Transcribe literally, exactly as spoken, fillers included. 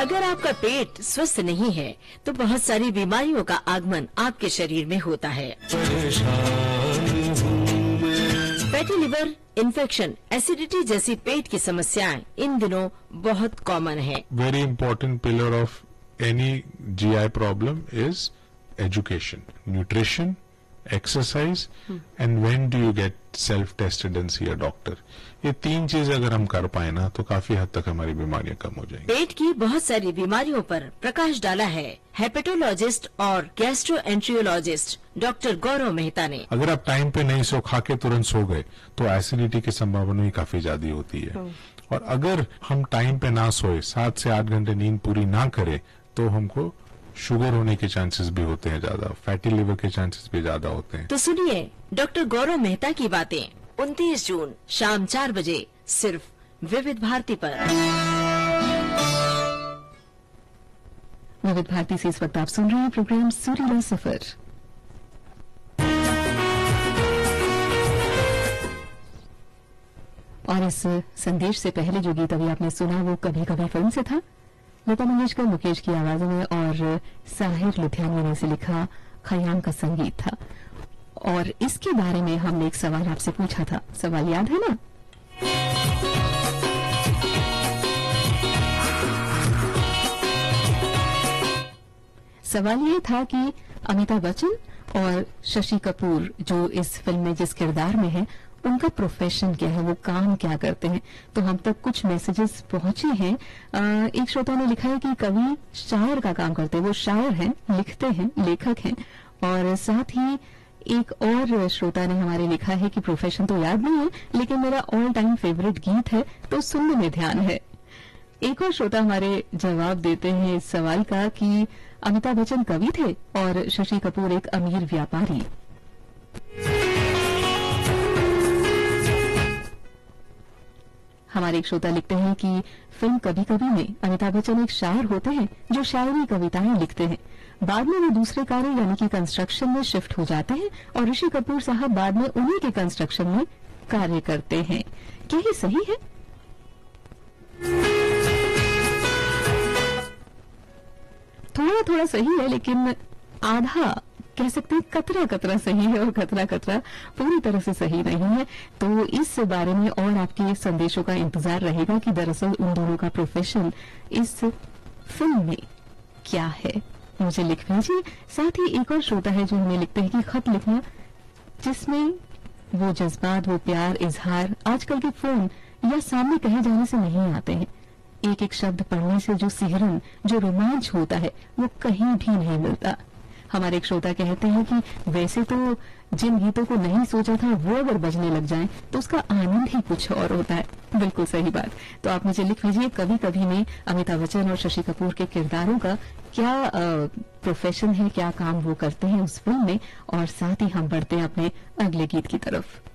अगर आपका पेट स्वस्थ नहीं है तो बहुत सारी बीमारियों का आगमन आपके शरीर में होता है। फैटी लिवर, इन्फेक्शन, एसिडिटी जैसी पेट की समस्याएं इन दिनों बहुत कॉमन है। Very important pillar of any GI problem is education, nutrition, exercise and when do you get self tested and C a doctor. ये तीन चीज अगर हम कर पाए ना तो काफी हद तक हमारी बीमारियां कम हो जाएंगी। पेट की बहुत सारी बीमारियों पर प्रकाश डाला है हेपेटोलॉजिस्ट और गैस्ट्रोएंट्रियोलॉजिस्ट डॉक्टर गौरव मेहता ने। अगर आप टाइम पे नहीं सो, खा के तुरंत सो गए तो एसिडिटी की संभावना भी काफी ज्यादा होती है। और अगर हम टाइम पे ना सोए, सात से आठ घंटे नींद पूरी ना करें तो हमको शुगर होने के चांसेस भी होते हैं ज्यादा, फैटी लिवर के चांसेस भी ज्यादा होते हैं। तो सुनिए डॉक्टर गौरव मेहता की बातें उनतीस जून शाम चार बजे सिर्फ विविध भारती पर। विविध भारती से इस वक्त आप सुन रहे हैं प्रोग्राम सुरीला सफर। और इस संदेश से पहले जो गीत अभी आपने सुना वो कभी कभी फिल्म से था। लता मंगेशकर मुकेश की आवाजों में और साहिर लुधियानवी ने से लिखा खयाम का संगीत था। और इसके बारे में हमने एक सवाल आपसे पूछा था, सवाल याद है ना? सवाल ये था कि अमिताभ बच्चन और शशि कपूर जो इस फिल्म में जिस किरदार में है उनका प्रोफेशन क्या है, वो काम क्या करते हैं। तो हम तक कुछ मैसेजेस पहुंचे हैं। आ, एक श्रोता ने लिखा है कि कवि शायर का काम करते हैं, वो शायर हैं, लिखते हैं, लेखक हैं। और साथ ही एक और श्रोता ने हमारे लिखा है कि प्रोफेशन तो याद नहीं है लेकिन मेरा ऑल टाइम फेवरेट गीत है तो सुनने में ध्यान है। एक और श्रोता हमारे जवाब देते हैं इस सवाल का कि अमिताभ बच्चन कवि थे और शशि कपूर एक अमीर व्यापारी। हमारे एक श्रोता लिखते हैं कि फिल्म कभी कभी में अमिताभ बच्चन एक शायर होते हैं जो शायरी कविताएं लिखते हैं। बाद में वो दूसरे कार्य यानी कि कंस्ट्रक्शन में शिफ्ट हो जाते हैं और ऋषि कपूर साहब बाद में उन्हीं के कंस्ट्रक्शन में कार्य करते हैं। क्या ये सही है? थोड़ा थोड़ा सही है लेकिन आधा कह सकते हैं कतरा कतरा सही है और कतरा कतरा पूरी तरह से सही नहीं है। तो इस बारे में और आपके संदेशों का इंतजार रहेगा कि दरअसल उन दोनों का प्रोफेशन इस फिल्म में क्या है, मुझे लिख भेजिए। साथ ही एक और श्रोता है जो हमें लिखते हैं कि खत लिखना जिसमें वो जज्बात, वो प्यार, इजहार आजकल के फोन या सामने कहे जाने से नहीं आते हैं। एक एक शब्द पढ़ने से जो सिहरन, जो रोमांच होता है वो कहीं भी नहीं मिलता। हमारे एक श्रोता कहते हैं कि वैसे तो जिन गीतों को नहीं सोचा था वो अगर बजने लग जाएं तो उसका आनंद ही कुछ और होता है। बिल्कुल सही बात। तो आप मुझे लिख भेजिए कभी कभी में अमिताभ बच्चन और शशि कपूर के किरदारों का क्या प्रोफेशन है, क्या काम वो करते हैं उस फिल्म में। और साथ ही हम बढ़ते हैं अपने अगले गीत की तरफ।